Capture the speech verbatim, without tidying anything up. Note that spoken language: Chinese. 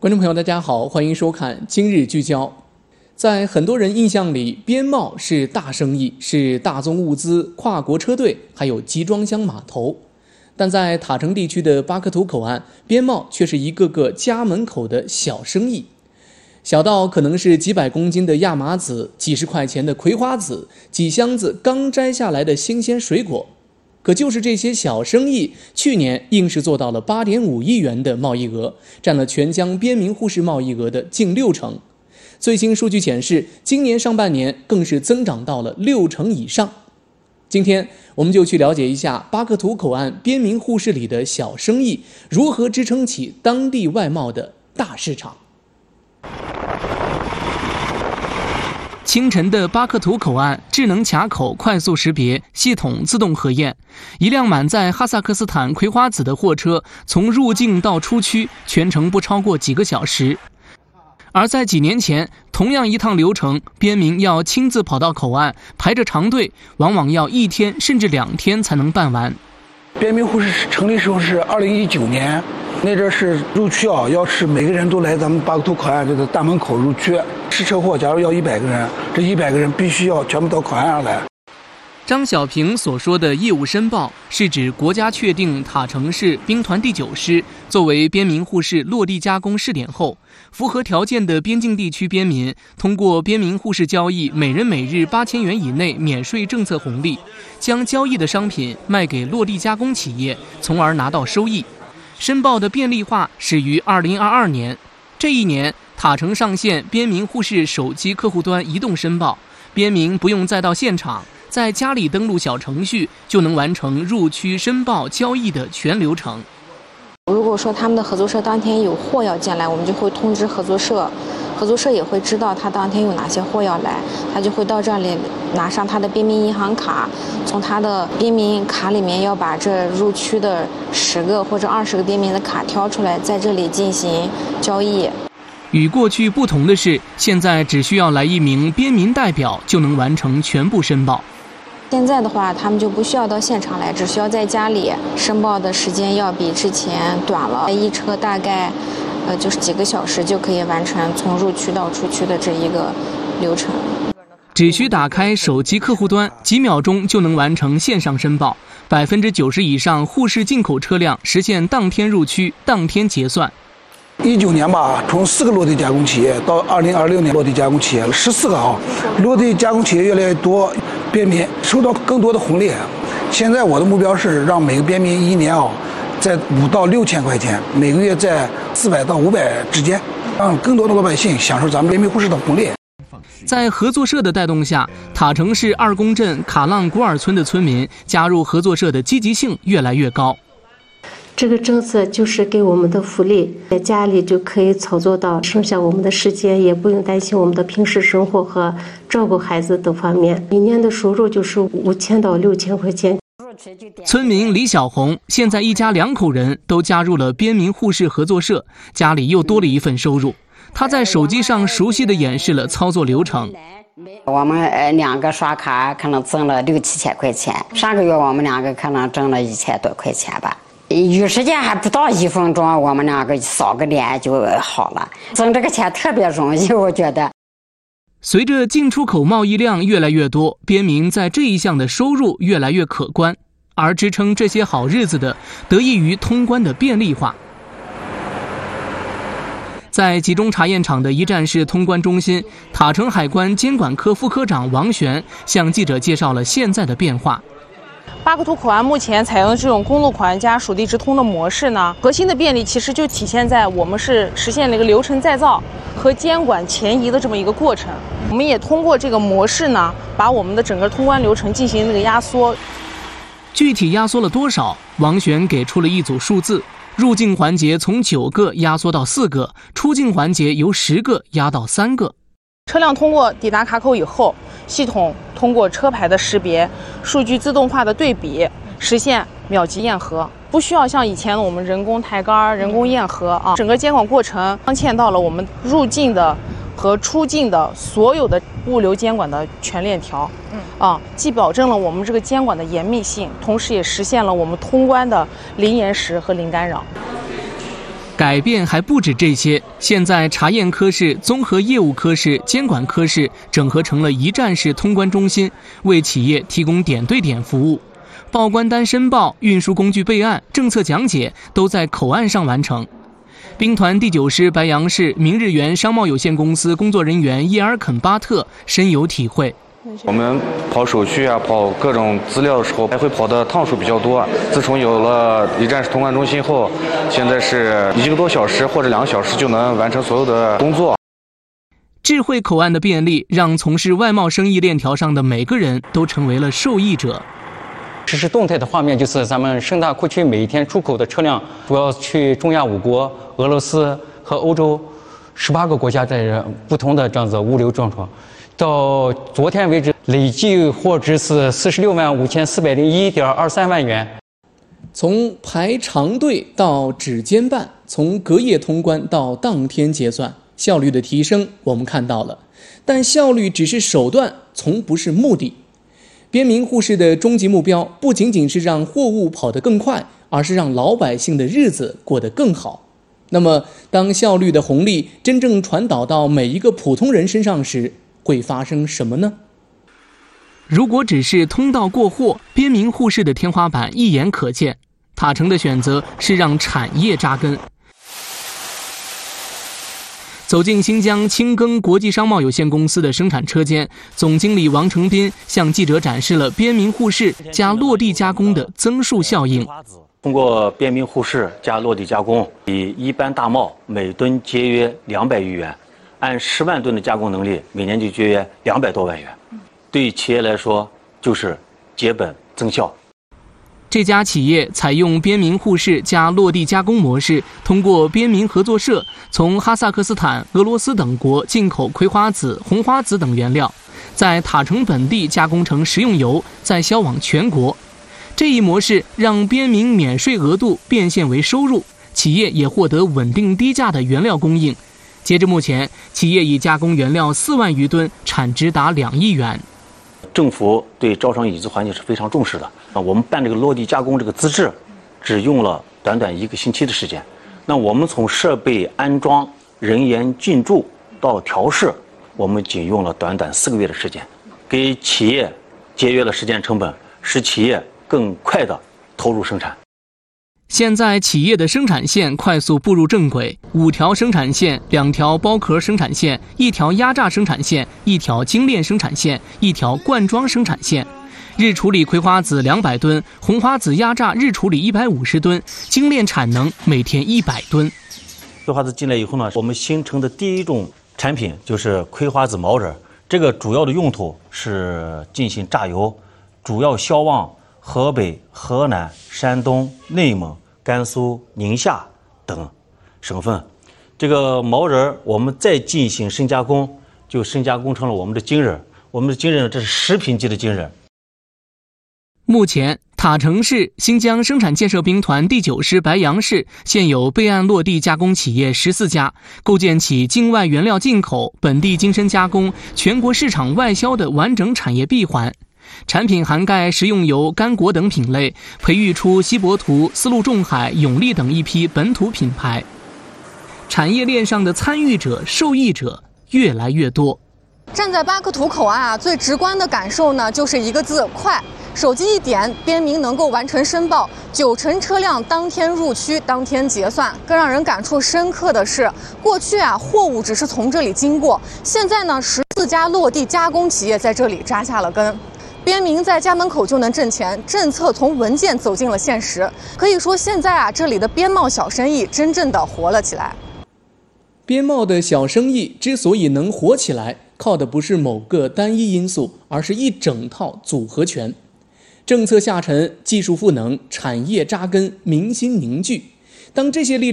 观众朋友大家好，欢迎收看今日聚焦。在很多人印象里，边贸是大生意，是大宗物资、跨国车队，还有集装箱码头。但在塔城地区的巴克图口岸，边贸却是一个个家门口的小生意，小到可能是几百公斤的亚麻籽、几十块钱的葵花籽、几箱子刚摘下来的新鲜水果。可就是这些小生意，去年硬是做到了八点五亿元的贸易额，占了全疆边民户市贸易额的近六成。最新数据显示，今年上半年更是增长到了六成以上。今天我们就去了解一下巴克图口岸边民户市里的小生意如何支撑起当地外贸的大市场。清晨的巴克图口岸智能卡口快速识别系统自动核验，一辆满载哈萨克斯坦葵花籽的货车从入境到出区全程不超过几个小时。而在几年前，同样一趟流程，边民要亲自跑到口岸排着长队，往往要一天甚至两天才能办完。 边民户市成立时候是二零一九年，那阵是入区啊，要是每个人都来咱们巴克图口岸这个大门口入区，是车祸，假如要一百个人，这一百个人必须要全部到口岸上来。 张小平所说的业务申报，是指国家确定塔城市兵团第九师作为边民户市落地加工试点后，符合条件的边境地区边民通过边民户市交易每人每日八千元以内免税政策红利，将交易的商品卖给落地加工企业，从而拿到收益。申报的便利化始于二零二二年，这一年塔城上线边民户市手机客户端移动申报，边民不用再到现场，在家里登录小程序就能完成入区申报交易的全流程。 如果说他们的合作社当天有货要进来，我们就会通知合作社，合作社也会知道他当天有哪些货要来，他就会到这里拿上他的边民银行卡，从他的边民卡里面要把这入区的十个或者二十个边民的卡挑出来，在这里进行交易。 与过去不同的是，现在只需要来一名边民代表就能完成全部申报。 现在的话，他们就不需要到现场来，只需要在家里申报的时间要比之前短了，一车大概呃就是几个小时就可以完成从入区到出区的这一个流程。 只需打开手机客户端，几秒钟就能完成线上申报，百分之九十以上沪市进口车辆实现当天入区、当天结算。 一九年吧，从四个落地加工企业到二零二六年落地加工企业十四个啊，落地加工企业越来越多，边民收到更多的红利。现在我的目标是让每个边民一年啊，在五到六千块钱，每个月在四百到五百之间，让更多的老百姓享受咱们边民户市的红利。 在合作社的带动下，塔城市二公镇卡浪古尔村的村民加入合作社的积极性越来越高。 这个政策就是给我们的福利，在家里就可以操作到，省下我们的时间，也不用担心我们的平时生活和照顾孩子等方面。一年的收入就是五千到六千块钱。 村民李小红现在一家两口人都加入了边民户市合作社，家里又多了一份收入。他在手机上熟悉地演示了操作流程。 我们呃两个刷卡可能挣了六七千块钱，上个月我们两个可能挣了一千多块钱吧。有时间还不到一分钟，我们两个扫个脸就好了。挣这个钱特别容易，我觉得。 随着进出口贸易量越来越多，边民在这一项的收入越来越可观，而支撑这些好日子的，得益于通关的便利化。在集中查验场的一站式通关中心，塔城海关监管科副科长王璇向记者介绍了现在的变化。 巴克图口岸目前采用的这种公路口岸加属地直通的模式呢，核心的便利其实就体现在我们是实现了一个流程再造和监管前移的这么一个过程。我们也通过这个模式呢，把我们的整个通关流程进行那个压缩。 具体压缩了多少？王璇给出了一组数字：入境环节从九个压缩到四个，出境环节由十个压到三个。 车辆通过抵达卡口以后，系统通过车牌的识别、数据自动化的对比，实现秒级验核，不需要像以前的我们人工抬杆、人工验核啊。整个监管过程镶嵌到了我们入境的和出境的所有的物流监管的全链条，嗯啊，既保证了我们这个监管的严密性，同时也实现了我们通关的零延时和零干扰。 改变还不止这些，现在查验科室、综合业务科室、监管科室整合成了一站式通关中心，为企业提供点对点服务。报关单申报、运输工具备案、政策讲解都在口岸上完成。兵团第九师白杨市明日源商贸有限公司工作人员叶尔肯巴特深有体会。 我们跑手续啊，跑各种资料的时候，来回跑的趟数比较多。自从有了一站式通关中心后，现在是一个多小时或者两个小时就能完成所有的工作。 智慧口岸的便利，让从事外贸生意链条上的每个人都成为了受益者。 实时动态的画面就是咱们盛大库区每一天出口的车辆，主要去中亚五国、俄罗斯和欧洲十八个国家的不同的这样子物流状况。到昨天为止，累计货值是四十六万五千四百零一点二三万元。 从排长队到指尖办，从隔夜通关到当天结算，效率的提升我们看到了，但效率只是手段，从不是目的。边民护士的终极目标不仅仅是让货物跑得更快，而是让老百姓的日子过得更好。那么，当效率的红利真正传导到每一个普通人身上时，会发生什么呢？如果只是通道过货，边民护士的天花板一眼可见。塔城的选择是让产业扎根。走进新疆青耕国际商贸有限公司的生产车间，总经理王成斌向记者展示了边民护士加落地加工的增数效应。 通过边民护士加落地加工，比一般大贸每吨节约两百余元。按十万吨的加工能力，每年就节约两百多万元，对企业来说就是节本增效。 这家企业采用边民护士加落地加工模式，通过边民合作社从哈萨克斯坦、俄罗斯等国进口葵花籽、红花籽等原料，在塔城本地加工成食用油，再销往全国。这一模式让边民免税额度变现为收入，企业也获得稳定低价的原料供应。截至目前，企业已加工原料四万余吨，产值达两亿元。 政府对招商引资环境是非常重视的啊，我们办这个落地加工这个资质，只用了短短一个星期的时间。那我们从设备安装、人员进驻到调试，我们仅用了短短四个月的时间，给企业节约了时间成本，使企业更快地投入生产。 现在企业的生产线快速步入正轨，五条生产线，两条包壳生产线，一条压榨生产线，一条精炼生产线，一条灌装生产线。日处理葵花籽两百吨，红花籽压榨日处理一百五十吨，精炼产能每天一百吨。 葵花籽进来以后呢，我们形成的第一种产品就是葵花籽毛仁，这个主要的用途是进行榨油，主要销往河北、河南、山东、内蒙、甘肃、宁夏等省份。这个毛仁我们再进行深加工，就深加工成了我们的精仁。我们的精仁这是食品级的精仁。 目前，塔城市新疆生产建设兵团第九师白杨市现有备案落地加工企业十四家，构建起境外原料进口、本地精深加工、全国市场外销的完整产业闭环。产品涵盖食用油、干果等品类，培育出锡伯图、丝路重海、永利等一批本土品牌。产业链上的参与者、受益者越来越多。 站在巴克图口岸啊，最直观的感受呢，就是一个字：快。手机一点，边民能够完成申报，九成车辆当天入区，当天结算。更让人感触深刻的是，过去啊，货物只是从这里经过，现在呢，十四家落地加工企业在这里扎下了根。边民在家门口就能挣钱，政策从文件走进了现实。可以说，现在啊，这里的边贸小生意真正的活了起来。 边贸的小生意之所以能活起来，靠的不是某个单一因素，而是一整套组合拳。政策下沉，技术赋能，产业扎根，民心凝聚。当这些力量